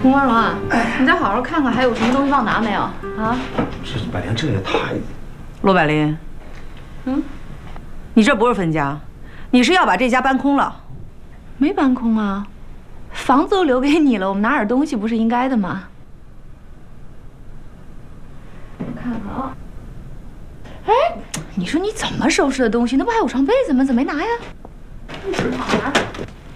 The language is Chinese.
孔文龙，你再好好看看，还有什么东西忘拿没有？啊？ 这百灵这也太…… 罗百灵，你这不是分家，你是要把这家搬空了？ 没搬空啊，房子都留给你了，我们拿点东西不是应该的吗？我看看啊。哎，你说你怎么收拾的东西？那不还有床被子吗？怎么没拿呀？不知道拿。